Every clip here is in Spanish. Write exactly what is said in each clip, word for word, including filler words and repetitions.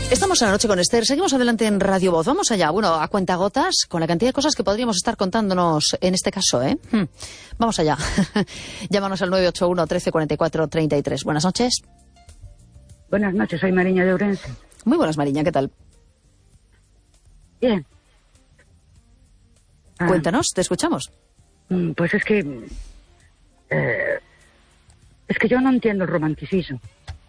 Estamos en la noche con Esther, seguimos adelante en Radio Voz, vamos allá, bueno, a cuentagotas, con la cantidad de cosas que podríamos estar contándonos en este caso, ¿eh? Hmm. Vamos allá, llámanos al nueve ocho uno, trece, cuarenta y cuatro, treinta y tres. Buenas noches. Buenas noches, soy Mariña de Ourense. Muy buenas, Mariña, ¿qué tal? Bien. Ah, Cuéntanos, te escuchamos. Pues es que... Eh, es que yo no entiendo el romanticismo.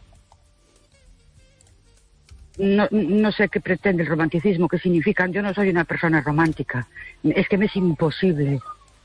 No, no sé qué pretende el romanticismo, qué significan. Yo no soy una persona romántica. Es que me es imposible.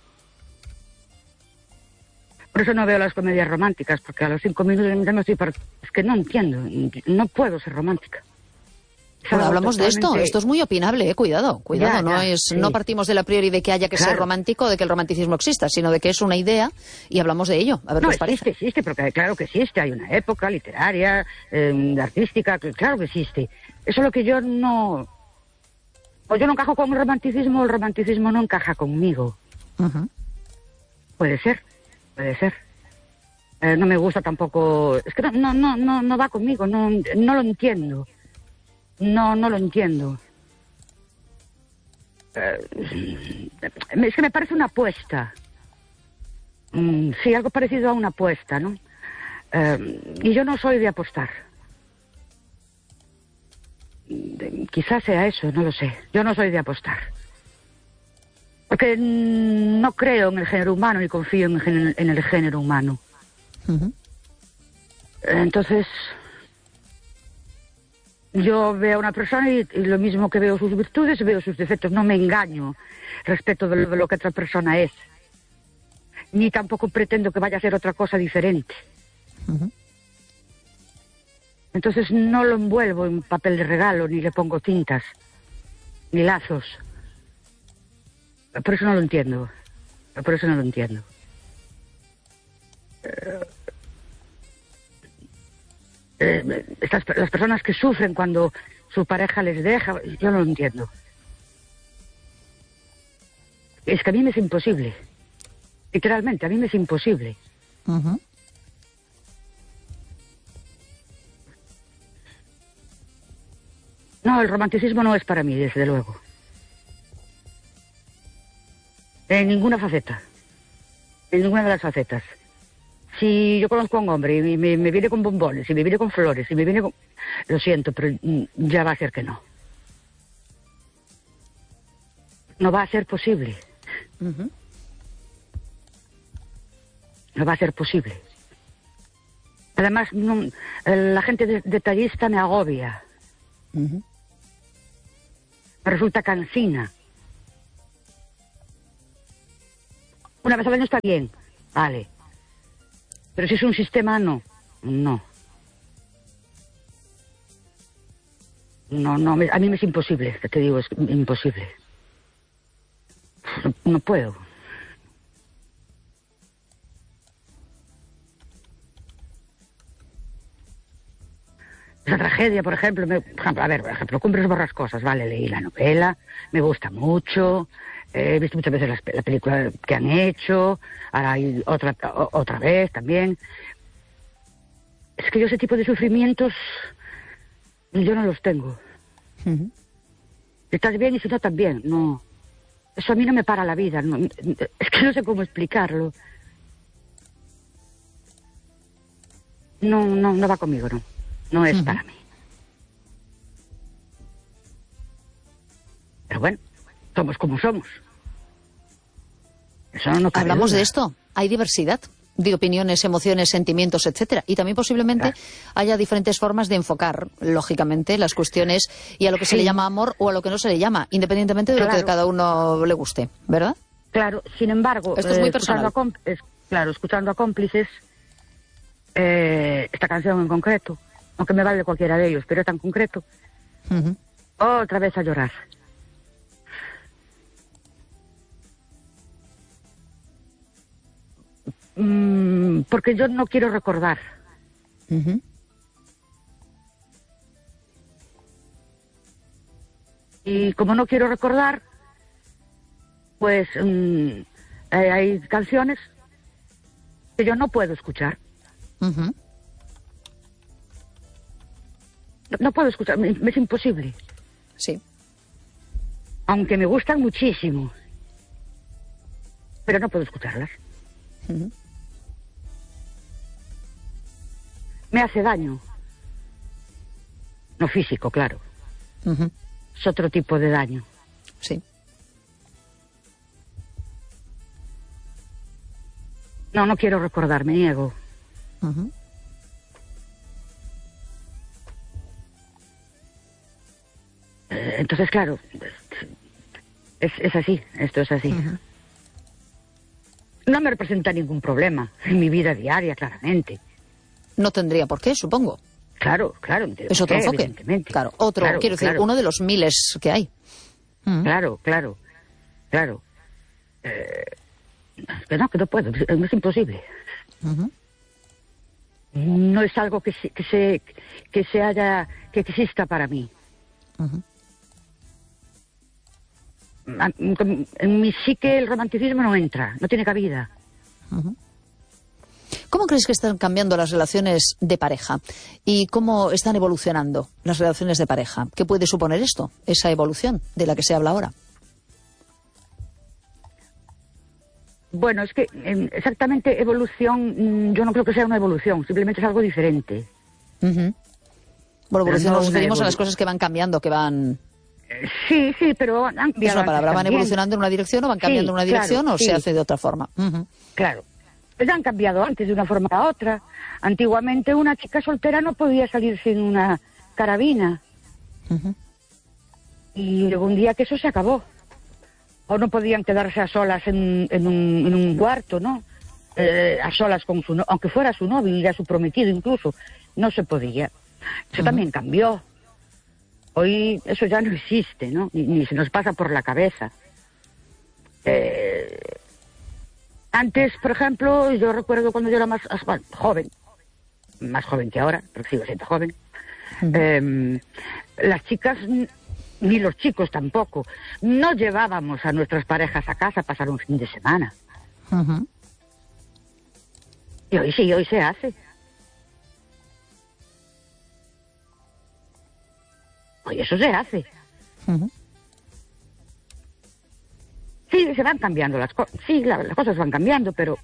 Por eso no veo las comedias románticas, porque a los cinco minutos ya me estoy... Par... Es que no entiendo. No puedo ser romántica. Bueno, hablamos de esto. Esto es muy opinable, ¿eh? Cuidado, cuidado. Ya, no ya, es, sí. no partimos de la priori de que haya que Claro. ser romántico o de que el romanticismo exista, sino de que es una idea y hablamos de ello. A ver No, qué os parece. existe, existe, porque claro que existe. Hay una época literaria, eh, artística, que claro que existe. Eso es lo que yo no... O yo no encajo con el romanticismo, o el romanticismo no encaja conmigo. Uh-huh. Puede ser, puede ser. Eh, no me gusta tampoco... Es que no, no, no, no, no va conmigo, no, no lo entiendo. No, no lo entiendo. Eh, es que me parece una apuesta. Mm, sí, algo parecido a una apuesta, ¿no? Eh, y yo no soy de apostar. De, quizás sea eso, no lo sé. Yo no soy de apostar. Porque mm, no creo en el género humano ni confío en, en, en el género humano. Uh-huh. Entonces... Yo veo a una persona y, y lo mismo que veo sus virtudes, veo sus defectos. No me engaño respecto de lo, de lo que otra persona es. Ni tampoco pretendo que vaya a ser otra cosa diferente. Uh-huh. Entonces no lo envuelvo en papel de regalo, ni le pongo cintas, ni lazos. Por eso no lo entiendo. Por eso no lo entiendo. Eh... Eh, estas, las personas que sufren cuando su pareja les deja, yo no lo entiendo. Es que a mí me es imposible. Literalmente, a mí me es imposible. Uh-huh. No, el romanticismo no es para mí, desde luego. En ninguna faceta. En ninguna de las facetas. Si yo conozco a un hombre y me, me viene con bombones, y me viene con flores, y me viene con... Lo siento, pero ya va a ser que no. No va a ser posible. Uh-huh. No va a ser posible. Además, no, la gente de, detallista me agobia. Uh-huh. Me resulta cansina. Una vez al año está bien, vale. Pero si es un sistema, no. No. No, no, me, a mí me es imposible, te digo, es imposible. No, no puedo. Esa tragedia, por ejemplo, me, por ejemplo, a ver, por ejemplo, Cumbres Borrascosas, vale, leí la novela, me gusta mucho, eh, he visto muchas veces la, la película que han hecho, ahora hay otra, otra vez también. Es que yo ese tipo de sufrimientos, yo no los tengo. Uh-huh. Si estás bien y si no también, no. Eso a mí no me para la vida, no, es que no sé cómo explicarlo. No, no, no va conmigo, no. No es uh-huh. para mí. Pero bueno, somos como somos. Eso no cabe Hablamos duda. de esto. Hay diversidad de opiniones, emociones, sentimientos, etcétera. Y también posiblemente Claro. haya diferentes formas de enfocar, lógicamente, las cuestiones y a lo que Sí. se le llama amor o a lo que no se le llama, independientemente de Claro. lo que a cada uno le guste, ¿verdad? Claro, sin embargo, Esto es muy eh, escuchando personal. a com- es, claro, escuchando a cómplices, eh, esta canción en concreto, aunque me vale cualquiera de ellos, pero es tan concreto, Uh-huh. otra vez a llorar. Mm, porque yo no quiero recordar. Uh-huh. Y como no quiero recordar, pues mm, hay, hay canciones que yo no puedo escuchar. Uh-huh. no puedo escuchar, me, me es imposible. Sí. Aunque me gustan muchísimo. Pero no puedo escucharlas. Uh-huh. Me hace daño. No físico, claro. Uh-huh. Es otro tipo de daño. Sí. No, no quiero recordar, me niego. Uh-huh. Eh, entonces, claro, es, es así, esto es así. Uh-huh. No me representa ningún problema en mi vida diaria, claramente. No tendría por qué, supongo. Claro, claro. Es otro qué, enfoque. Evidentemente. Claro, otro, claro, quiero decir, claro. uno de los miles que hay. Uh-huh. Claro, claro, claro. Eh, que no, que no puedo, es, es imposible. Uh-huh. No es algo que se, que se, que se haya, que exista para mí. Uh-huh. En mi psique el romanticismo no entra, no tiene cabida. Uh-huh. ¿Cómo crees que están cambiando las relaciones de pareja? ¿Y cómo están evolucionando las relaciones de pareja? ¿Qué puede suponer esto, esa evolución de la que se habla ahora? Bueno, es que exactamente evolución, yo no creo que sea una evolución, simplemente es algo diferente. Uh-huh. Bueno, evolución no nos referimos evolu- a las cosas que van cambiando, que van... Sí, sí, pero han cambiado. Es una palabra, ¿van también. evolucionando en una dirección o van cambiando Sí, en una dirección claro, o sí. se hace de otra forma? Uh-huh. Claro. Pues han cambiado antes de una forma a otra. Antiguamente una chica soltera no podía salir sin una carabina. Uh-huh. Y llegó un día que eso se acabó. O no podían quedarse a solas en, en, un, en un cuarto, ¿no? Eh, a solas con su novio, aunque fuera su novio y ya su prometido incluso. No se podía. Eso uh-huh. también cambió. Hoy eso ya no existe, ¿no? Ni, ni se nos pasa por la cabeza. Eh, antes, por ejemplo, yo recuerdo cuando yo era más bueno, joven, más joven que ahora, porque sigo siendo joven, uh-huh. eh, las chicas, ni los chicos tampoco, no llevábamos a nuestras parejas a casa a pasar un fin de semana. Uh-huh. Y hoy sí, hoy se hace. Hoy eso se hace. Uh-huh. Sí, se van cambiando las cosas. Sí, la, las cosas van cambiando, pero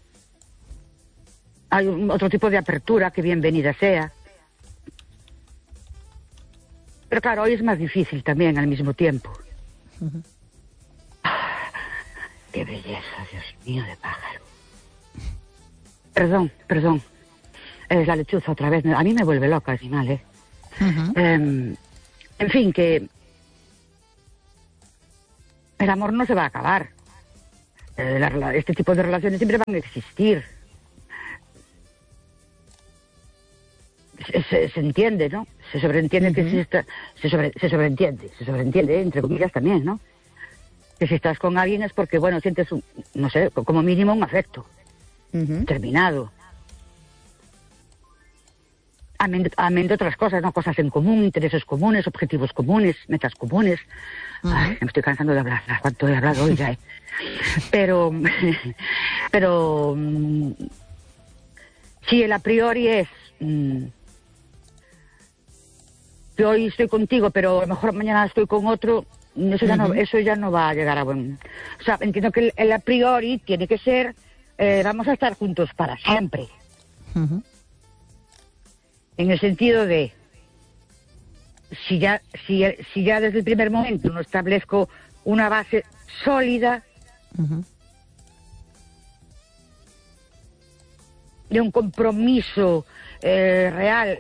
hay un, otro tipo de apertura que bienvenida sea. Pero claro, hoy es más difícil también al mismo tiempo. Uh-huh. Ah, ¡qué belleza, Dios mío, de pájaro! Perdón, perdón. Es la lechuza otra vez. A mí me vuelve loca al final, ¿eh? Uh-huh. Eh, En fin, que el amor no se va a acabar. Eh, la, este tipo de relaciones siempre van a existir. Se, se, se entiende, ¿no? Se sobreentiende uh-huh. que si está, se, sobre, se sobreentiende, se sobreentiende, entre comillas también, ¿no? Que si estás con alguien es porque, bueno, sientes, un, no sé, como mínimo un afecto uh-huh. terminado. Amén, amén de otras cosas, ¿no? Cosas en común, intereses comunes, objetivos comunes, metas comunes. Uh-huh. Ay, me estoy cansando de hablar, cuánto he hablado hoy ya, ¿eh? Pero, pero, si el a priori es, mmm, que hoy estoy contigo, pero a lo mejor mañana estoy con otro, eso ya, uh-huh. no, eso ya no va a llegar a buen... O sea, entiendo que el, el a priori tiene que ser, eh, vamos a estar juntos para siempre. Uh-huh. En el sentido de, si ya, si, si ya desde el primer momento no establezco una base sólida uh-huh. de un compromiso eh, real,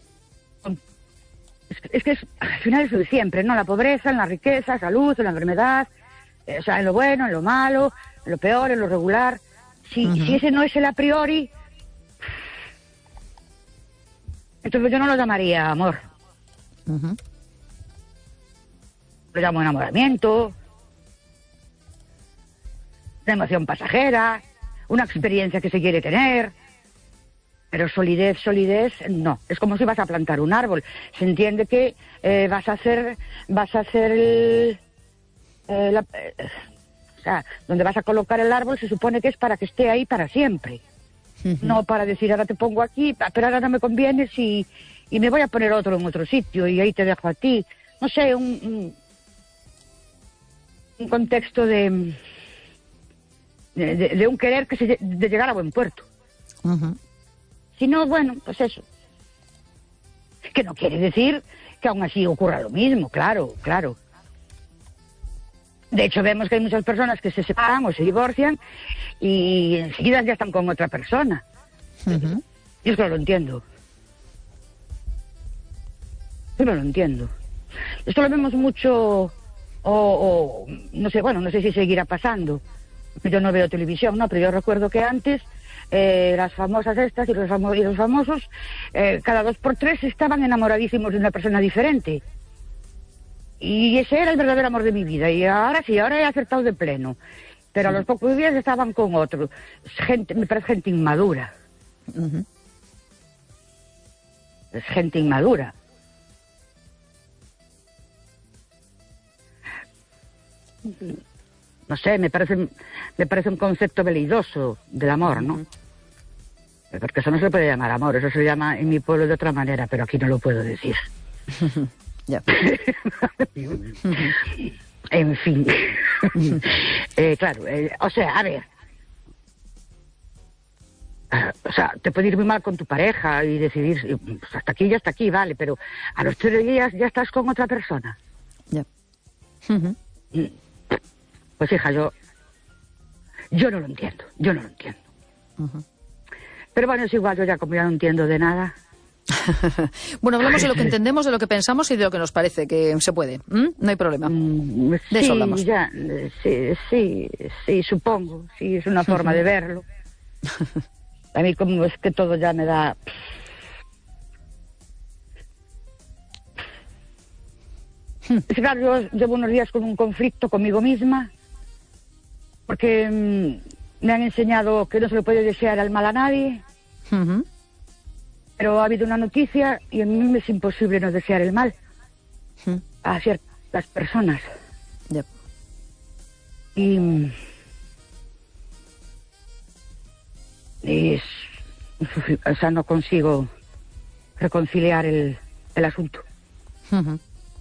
es, es que es, al final es lo de siempre, ¿no? La pobreza, en la riqueza, salud, en la enfermedad, eh, o sea, en lo bueno, en lo malo, en lo peor, en lo regular. Si, uh-huh. si ese no es el a priori... Entonces yo no lo llamaría amor. Uh-huh. Lo llamo enamoramiento, una emoción pasajera, una experiencia que se quiere tener. Pero solidez, solidez, no. Es como si vas a plantar un árbol. Se entiende que eh, vas a hacer, vas a hacer el... Eh, la, eh, o sea, donde vas a colocar el árbol se supone que es para que esté ahí para siempre. Uh-huh. No para decir, ahora te pongo aquí, pero ahora no me conviene si, y me voy a poner otro en otro sitio y ahí te dejo a ti. No sé, un, un, un contexto de, de, de, de un querer que se, de llegar a buen puerto. Uh-huh. Si no, bueno, pues eso. Que no quiere decir que aún así ocurra lo mismo, claro, claro. De hecho, vemos que hay muchas personas que se separan o se divorcian y enseguida ya están con otra persona. Uh-huh. Yo es que no lo entiendo. Yo no lo entiendo. Esto lo vemos mucho, o, o no sé, bueno, no sé si seguirá pasando. Yo no veo televisión, no, pero yo recuerdo que antes eh, las famosas estas y los, famo- y los famosos, eh, cada dos por tres estaban enamoradísimos de una persona diferente. Y ese era el verdadero amor de mi vida. Y ahora sí, ahora he acertado de pleno. Pero sí. A los pocos días estaban con otro. Gente, me parece gente inmadura. Uh-huh. Es gente inmadura. No sé, me parece, me parece un concepto veleidoso del amor, ¿no? Uh-huh. Porque eso no se puede llamar amor, eso se llama en mi pueblo de otra manera, pero aquí no lo puedo decir. Ya. En fin. eh, claro, eh, o sea, a ver. Uh, o sea, te puede ir muy mal con tu pareja y decidir, pues hasta aquí y hasta aquí, vale, pero a los tres días ya estás con otra persona. Ya. Uh-huh. Pues hija, yo yo no lo entiendo, yo no lo entiendo. Uh-huh. Pero bueno, es igual, yo ya como ya no entiendo de nada. Bueno, hablamos de lo que entendemos, de lo que pensamos y de lo que nos parece que se puede. ¿Mm? No hay problema. Mm, de sí, eso hablamos. Ya, sí, sí, sí, supongo. Sí, es una forma uh-huh. de verlo. A mí como es que todo ya me da... Es que, claro, yo llevo unos días con un conflicto conmigo misma, porque mmm, me han enseñado que no se le puede desear el mal a nadie, uh-huh. pero ha habido una noticia y a mí me es imposible no desear el mal uh-huh. a ciertas personas. Yep. Y, y es, o sea, no consigo reconciliar el, el asunto. Uh-huh.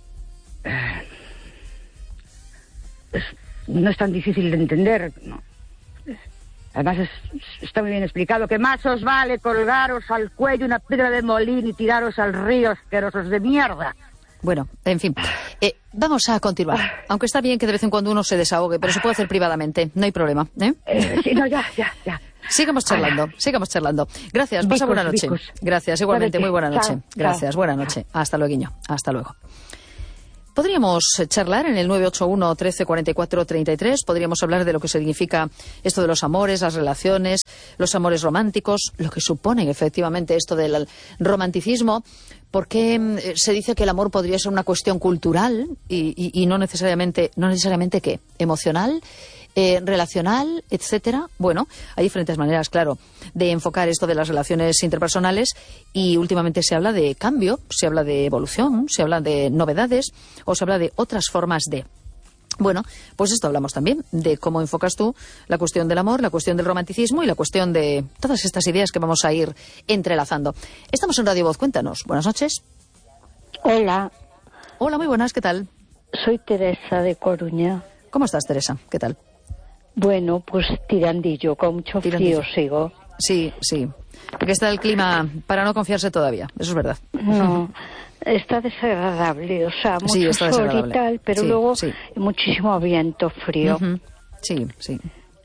Es, no es tan difícil de entender, ¿no? Además es, está muy bien explicado que más os vale colgaros al cuello una piedra de molín y tiraros al río, asquerosos de mierda. Bueno, en fin, eh, vamos a continuar. Aunque está bien que de vez en cuando uno se desahogue, pero se puede hacer privadamente, no hay problema, ¿eh? eh sí, no, ya, ya, ya. Sigamos charlando, Hola. sigamos charlando. Gracias, pasa buena noche. Bicos. Gracias, igualmente, muy buena noche. Chao, Gracias, chao. Buena noche. Hasta luego, hasta luego. Podríamos charlar en el nueve ocho uno, trece, cuarenta y cuatro, treinta y tres, podríamos hablar de lo que significa esto de los amores, las relaciones, los amores románticos, lo que supone efectivamente esto del romanticismo, porque se dice que el amor podría ser una cuestión cultural y, y, y no necesariamente, no necesariamente ¿qué? Emocional, eh, relacional, etcétera. Bueno, hay diferentes maneras, claro, de enfocar esto de las relaciones interpersonales y últimamente se habla de cambio, se habla de evolución, se habla de novedades o se habla de otras formas de... Bueno, pues esto hablamos también, de cómo enfocas tú la cuestión del amor, la cuestión del romanticismo y la cuestión de todas estas ideas que vamos a ir entrelazando. Estamos en Radio Voz, cuéntanos. Buenas noches. Hola. Hola, muy buenas, ¿qué tal? Soy Teresa de Coruña. ¿Cómo estás, Teresa? ¿Qué tal? Bueno, pues tirandillo, con mucho tirandillo. frío sigo. Sí, sí. Porque está el clima para no confiarse todavía, eso es verdad. No, está desagradable, o sea, mucho sí, está sol y tal, pero sí, luego sí. muchísimo viento frío. Uh-huh. Sí, sí.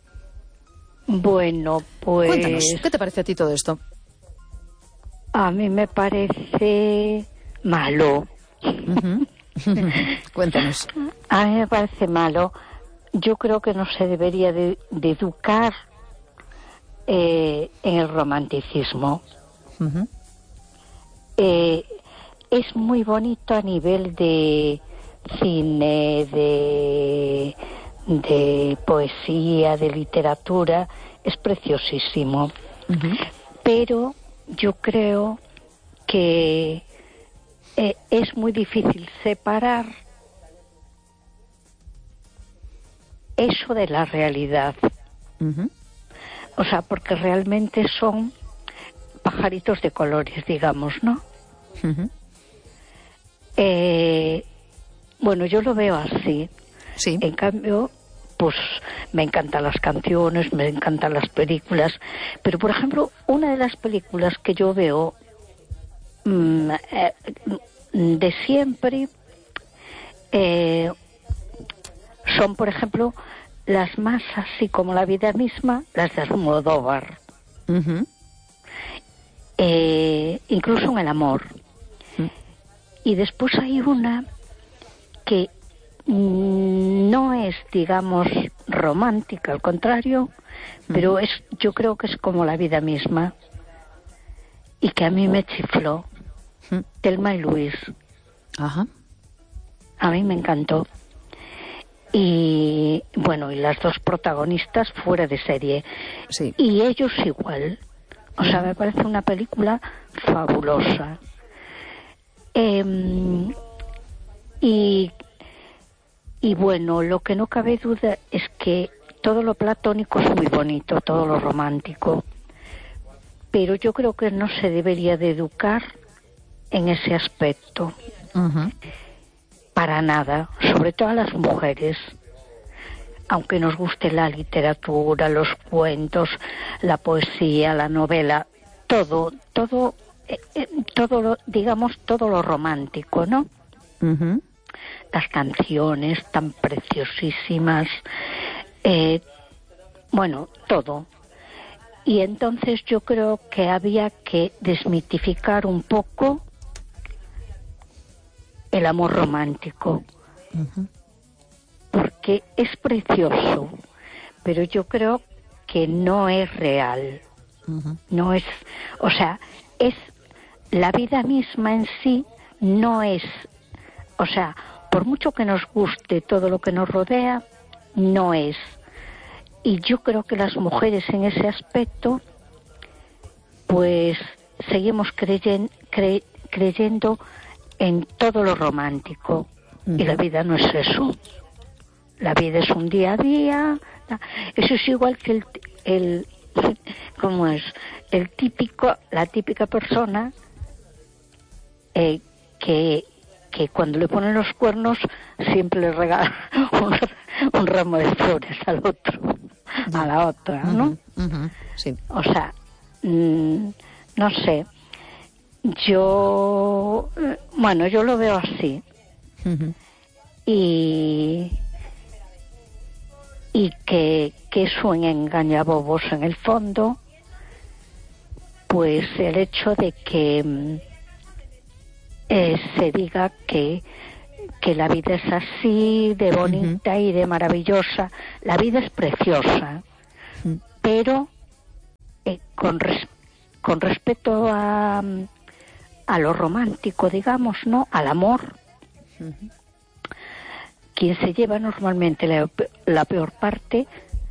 Bueno, pues... Cuéntanos, ¿qué te parece a ti todo esto? A mí me parece malo. Uh-huh. Cuéntanos. A mí me parece malo. Yo creo que no se debería de, de educar eh, en el romanticismo. Uh-huh. Eh, es muy bonito a nivel de cine, de, de poesía, de literatura, es preciosísimo. Uh-huh. Pero yo creo que eh, es muy difícil separar eso de la realidad. Uh-huh. O sea, porque realmente son pajaritos de colores, digamos, ¿no? Uh-huh. Eh, bueno, yo lo veo así. Sí. En cambio, pues me encantan las canciones, me encantan las películas, pero por ejemplo, una de las películas que yo veo mmm, eh, de siempre eh, son, por ejemplo, las más así como la vida misma, las de Almodóvar. Uh-huh. Eh, incluso en el amor. Uh-huh. Y después hay una que no es, digamos, romántica, al contrario, pero uh-huh. es, yo creo que es como la vida misma, y que a mí me chifló. Uh-huh. Thelma y Luis. Ajá. A mí me encantó. Y bueno, y las dos protagonistas fuera de serie. Sí. Y ellos igual. O sea, me parece una película fabulosa. Eh, y, y bueno, lo que no cabe duda es que todo lo platónico es muy bonito, todo lo romántico. Pero yo creo que no se debería de educar en ese aspecto. Uh-huh. Para nada, sobre todo a las mujeres. Aunque nos guste la literatura, los cuentos, la poesía, la novela, todo, todo, eh, eh, todo lo, digamos, todo lo romántico, ¿no? Uh-huh. Las canciones tan preciosísimas, eh, bueno, todo. Y entonces yo creo que había que desmitificar un poco el amor romántico. Uh-huh. Porque es precioso, pero yo creo que no es real. Uh-huh. No es, o sea, es la vida misma en sí, no es, o sea, por mucho que nos guste todo lo que nos rodea, no es. Y yo creo que las mujeres en ese aspecto, pues seguimos creyen, cre, creyendo en todo lo romántico. Uh-huh. Y la vida no es eso. La vida es un día a día. Eso es igual que el, el ¿cómo es? El típico, la típica persona eh, que que cuando le ponen los cuernos siempre le regala un, un ramo de flores al otro, a la otra, ¿no? Uh-huh, uh-huh, sí. O sea, mmm, no sé. Yo, bueno, yo lo veo así. Uh-huh. Y y que, que es un engañabobos en el fondo, pues el hecho de que eh, se diga que, que la vida es así, de bonita uh-huh. y de maravillosa. La vida es preciosa, uh-huh. pero eh, con, res, con respecto a, a lo romántico, digamos, ¿no? Al amor, uh-huh. quien se lleva normalmente la, la peor parte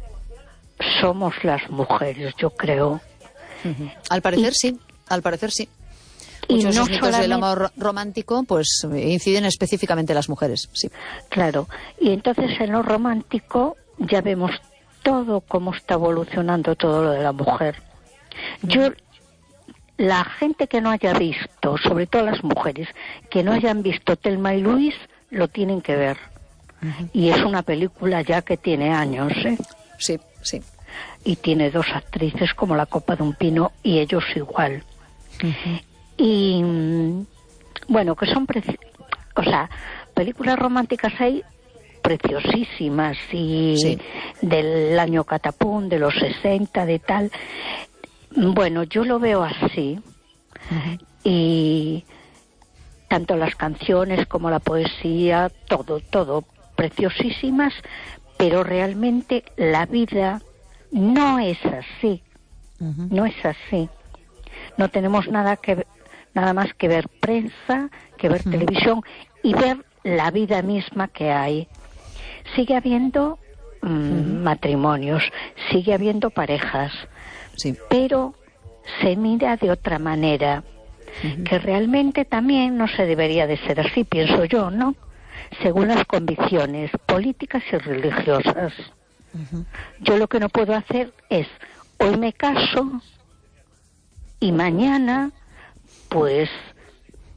somos las mujeres, yo creo. Uh-huh. Al parecer y, sí, al parecer sí. Muchos no mitos solamente... del amor romántico pues inciden específicamente en las mujeres, sí. Claro, y entonces en lo romántico ya vemos todo cómo está evolucionando todo lo de la mujer. Uh-huh. Yo, la gente que no haya visto, sobre todo las mujeres, que no hayan visto Thelma y Luis, lo tienen que ver. Uh-huh. Y es una película ya que tiene años, ¿eh? Sí, sí. Y tiene dos actrices como la copa de un pino y ellos igual. Uh-huh. Y bueno, que son preci- o sea, películas románticas hay preciosísimas y sí. del año catapum, de los sesenta, de tal. Bueno, yo lo veo así. Uh-huh. Y tanto las canciones como la poesía, todo, todo preciosísimas, pero realmente la vida no es así. Uh-huh. No es así. No tenemos nada que nada más que ver prensa, que ver uh-huh. televisión y ver la vida misma que hay. Sigue habiendo mmm, uh-huh. matrimonios, sigue habiendo parejas, sí. pero se mira de otra manera, uh-huh. que realmente también no se debería de ser así, pienso yo, ¿no? Según las convicciones políticas y religiosas. Uh-huh. Yo lo que no puedo hacer es, hoy me caso y mañana, pues,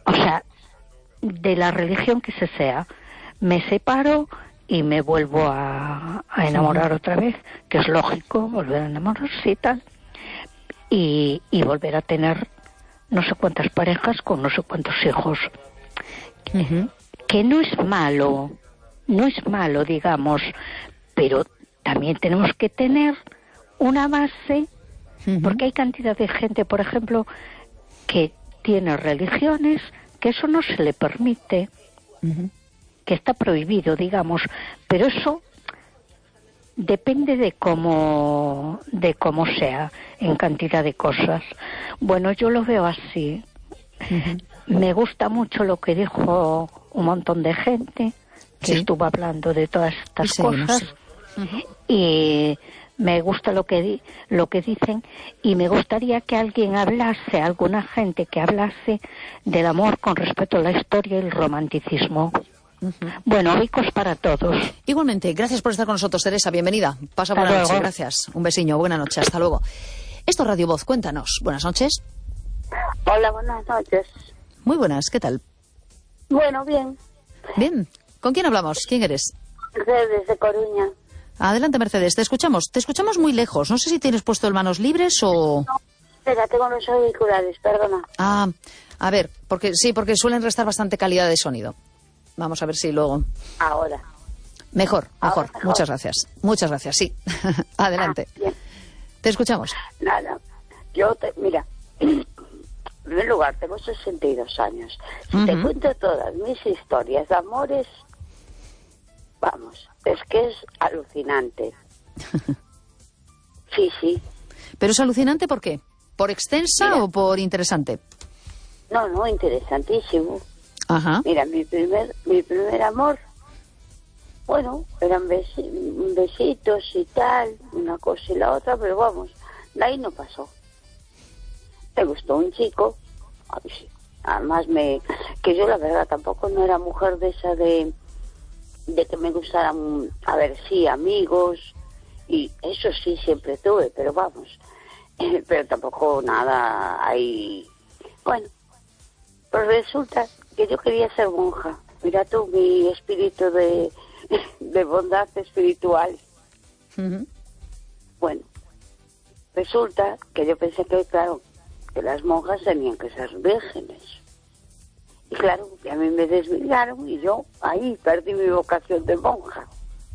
o sea, de la religión que se sea, me separo y me vuelvo a, a enamorar sí. otra vez, que es lógico, volver a enamorarse y tal, y, y volver a tener no sé cuántas parejas con no sé cuántos hijos. Uh-huh. Que no es malo, no es malo, digamos, pero también tenemos que tener una base, uh-huh. porque hay cantidad de gente, por ejemplo, que tiene religiones que eso no se le permite, uh-huh. que está prohibido, digamos, pero eso depende de cómo, de cómo sea, en cantidad de cosas. Bueno, yo lo veo así. Uh-huh. Me gusta mucho lo que dijo un montón de gente que sí. estuvo hablando de todas estas sí, cosas, no sé. uh-huh. y me gusta lo que di, lo que dicen, y me gustaría que alguien hablase, alguna gente que hablase del amor con respecto a la historia y el romanticismo. Uh-huh. Bueno, ricos para todos. Igualmente, gracias por estar con nosotros, Teresa, bienvenida. Pasa buena noche, gracias. Un besiño, buena noche, hasta luego. Esto es Radio Voz, cuéntanos. Buenas noches. Hola, buenas noches. Muy buenas, ¿qué tal? Bueno, bien. Bien, ¿con quién hablamos? ¿Quién eres? Mercedes, de Coruña. Adelante, Mercedes, te escuchamos. Te escuchamos muy lejos. No sé si tienes puesto el manos libres o... No, espera, tengo los auriculares, perdona. Ah, a ver, porque sí, porque suelen restar bastante calidad de sonido. Vamos a ver si luego... Ahora. Mejor, mejor. Ahora mejor. Muchas gracias. Muchas gracias, sí. Adelante. Ah, bien. Te escuchamos. Nada, yo te... Mira, en primer lugar, tengo sesenta y dos años. Si uh-huh. te cuento todas mis historias de amores, vamos, es que es alucinante. Sí, sí. ¿Pero es alucinante por qué? ¿Por extensa Mira. o por interesante? No, no, interesantísimo. Ajá. Mira, mi primer, mi primer amor, bueno, eran besi- besitos y tal, una cosa y la otra, pero vamos, de ahí no pasó. Me gustó un chico, además me, que yo la verdad tampoco no era mujer de esa de, de que me gustaran, a ver, sí, amigos, y eso sí siempre tuve, pero vamos, pero tampoco nada ahí, bueno, pues resulta que yo quería ser monja. Mira tú, mi espíritu de, de bondad espiritual. Uh-huh. Bueno, resulta que yo pensé que, claro, que las monjas tenían que ser vírgenes. Y claro, que a mí me desviaron y yo ahí perdí mi vocación de monja.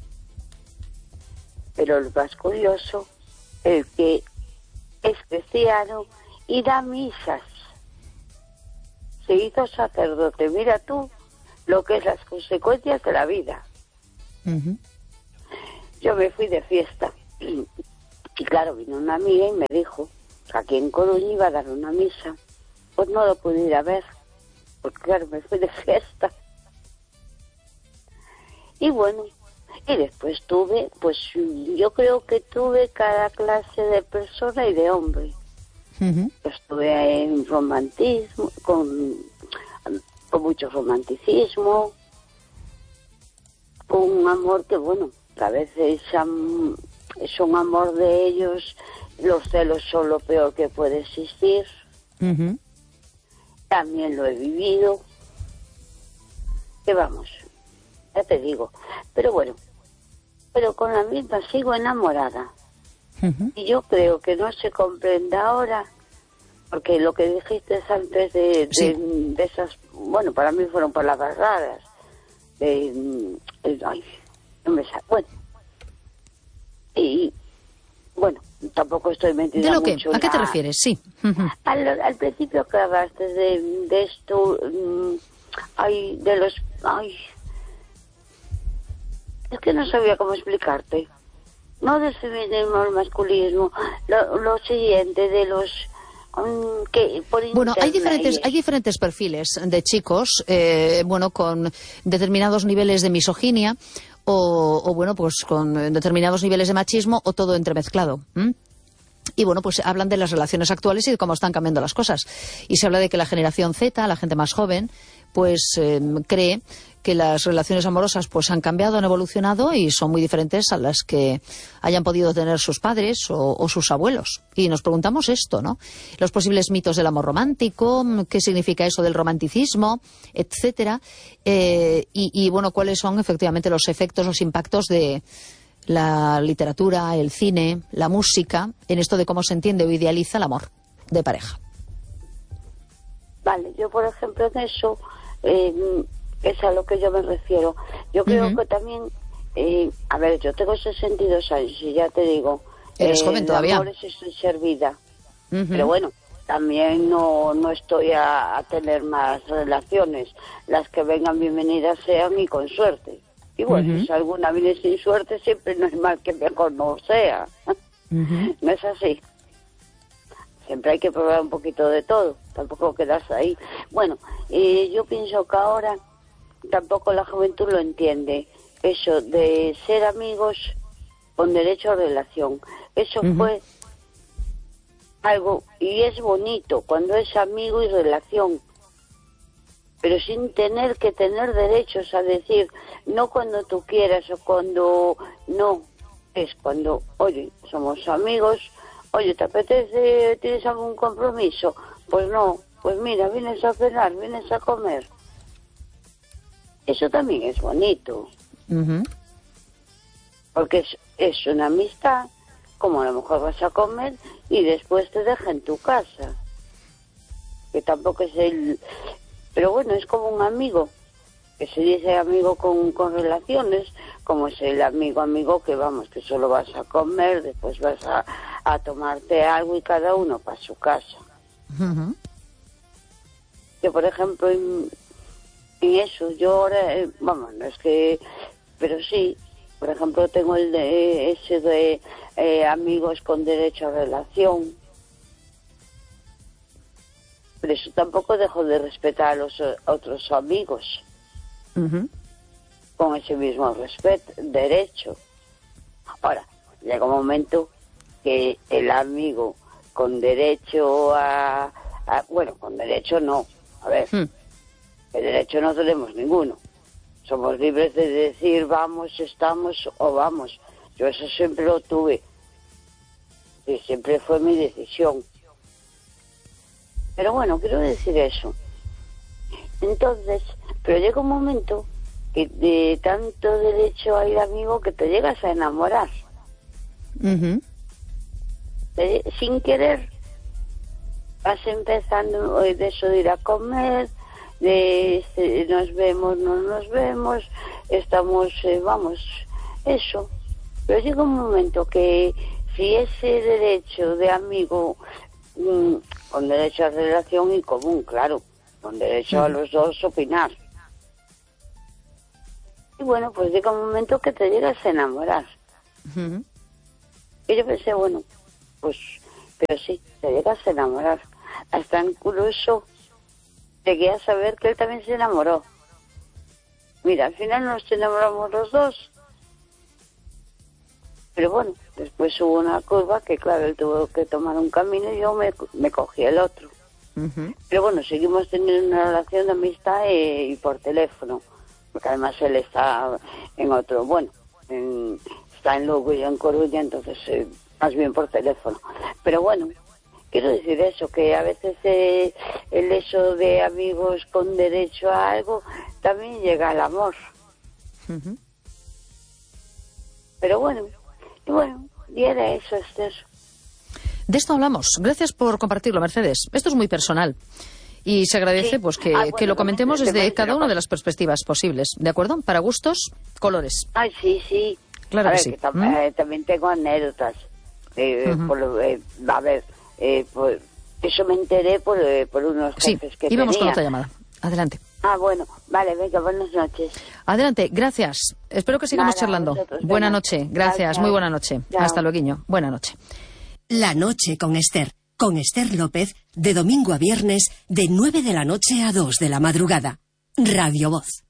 Pero lo más curioso es que es cristiano y da misas. Se hizo sacerdote. Mira tú lo que es las consecuencias de la vida. Uh-huh. Yo me fui de fiesta y claro, vino una amiga y me dijo que aquí en Coruña iba a dar una misa. Pues no lo pude ir a ver, porque claro, me fui de fiesta. Y bueno, y después tuve, pues yo creo que tuve cada clase de persona y de hombre. Uh-huh. Estuve en romanticismo, con, con mucho romanticismo, con un amor que, bueno, a veces um, es un amor de ellos, los celos son lo peor que puede existir. Uh-huh. También lo he vivido, que vamos, ya te digo, pero bueno, pero con la misma sigo enamorada. Uh-huh. Y yo creo que no se comprende ahora, porque lo que dijiste antes de, de, sí. de esas, bueno, para mí fueron palabras raras, de, de ay, no me sale, bueno, y bueno, tampoco estoy metida ¿De lo mucho. que? ¿A qué la, te refieres? Sí. Uh-huh. al, al principio que hablaste de, de esto, um, ay, de los, ay, es que no sabía cómo explicarte. No del feminismo, el masculismo, lo, lo siguiente de los um, que por bueno, hay diferentes, hay diferentes perfiles de chicos, eh, bueno, con determinados niveles de misoginia o, o bueno, pues con determinados niveles de machismo o todo entremezclado. ¿Mm? Y bueno, pues hablan de las relaciones actuales y de cómo están cambiando las cosas. Y se habla de que la generación Z, la gente más joven, pues eh, cree que las relaciones amorosas pues han cambiado, han evolucionado y son muy diferentes a las que hayan podido tener sus padres o, o sus abuelos. Y nos preguntamos esto, ¿no? Los posibles mitos del amor romántico, qué significa eso del romanticismo, etcétera. Eh, y, y, bueno, cuáles son efectivamente los efectos, los impactos de la literatura, el cine, la música, en esto de cómo se entiende o idealiza el amor de pareja. Vale, yo por ejemplo en eso eh, es a lo que yo me refiero. Yo creo uh-huh. que también, eh, a ver, yo tengo sesenta y dos años y ya te digo, eres eh, joven todavía. El amor es estoy servida, uh-huh. pero bueno, también no no estoy a, a tener más relaciones. Las que vengan bienvenidas sean y con suerte. Y bueno, uh-huh. si alguna viene sin suerte, siempre no es mal que mejor no sea. Uh-huh. No es así. Siempre hay que probar un poquito de todo, tampoco quedarse ahí. Bueno, eh, yo pienso que ahora tampoco la juventud lo entiende. Eso de ser amigos con derecho a relación. Eso uh-huh. fue algo, y es bonito cuando es amigo y relación, pero sin tener que tener derechos a decir, no cuando tú quieras o cuando no. Es cuando, oye, somos amigos. Oye, ¿te apetece? ¿Tienes algún compromiso? Pues no, pues mira, vienes a cenar, vienes a comer. Eso también es bonito. Uh-huh. Porque es, es una amistad, como a lo mejor vas a comer y después te deja en tu casa. Que tampoco es el... Pero bueno, es como un amigo, que se dice amigo con, con relaciones, como es el amigo amigo que vamos, que solo vas a comer, después vas a, a tomarte algo y cada uno para su casa. Uh-huh. Yo, por ejemplo, en, en eso, yo ahora, eh, vamos, no es que, pero sí, por ejemplo, tengo el de ese de eh, amigos con derecho a relación. Pero eso tampoco dejo de respetar a los a otros amigos. Uh-huh. Con ese mismo respeto, derecho. Ahora, llega un momento que el amigo con derecho a, a bueno, con derecho no, a ver, hmm. el derecho no tenemos ninguno. Somos libres de decir vamos, estamos o vamos. Yo eso siempre lo tuve. Y siempre fue mi decisión. Pero bueno, quiero decir eso. Entonces, pero llega un momento que de tanto derecho a ir amigo que te llegas a enamorar. Uh-huh. De, sin querer vas empezando de eso de ir a comer, de este, nos vemos, no nos vemos, estamos, eh, vamos, eso. Pero llega un momento que si ese derecho de amigo, mmm, con derecho a relación y común, claro, con derecho uh-huh. a los dos opinar. Y bueno, pues llega un momento que te llegas a enamorar. Uh-huh. Y yo pensé, bueno, pues, pero sí, te llegas a enamorar. Hasta incluso llegué a saber que él también se enamoró. Mira, al final nos enamoramos los dos. Pero bueno, después hubo una curva que, claro, él tuvo que tomar un camino y yo me, me cogí el otro. Uh-huh. Pero bueno, seguimos teniendo una relación de amistad eh, y por teléfono. Porque además él está en otro, bueno, en, está en Lugo y en Coruña, entonces eh, más bien por teléfono. Pero bueno, quiero decir eso, que a veces eh, el eso de amigos con derecho a algo también llega al amor. Uh-huh. Pero bueno, y bueno, y era eso, Esther. De esto hablamos. Gracias por compartirlo, Mercedes. Esto es muy personal. Y se agradece sí. pues que, ah, bueno, que lo comentemos desde cada una de las perspectivas posibles, ¿de acuerdo? Para gustos, colores. Ay, sí, sí. Claro a que ver, sí. Que tam- ¿Mm? eh, también tengo anécdotas. Eh, uh-huh. por, eh, a ver, eh, por, eso me enteré por, eh, por unos jefes sí, que íbamos tenía. con otra llamada. Adelante. Ah, bueno, vale, venga, buenas noches. Adelante, gracias. Espero que sigamos Nada, charlando. Vosotros, buena venga. noche, gracias, chao, muy buena noche. Chao. Hasta luego. Buena noche. La noche con Esther. Con Esther López, de domingo a viernes, de nueve de la noche a dos de la madrugada. Radio Voz.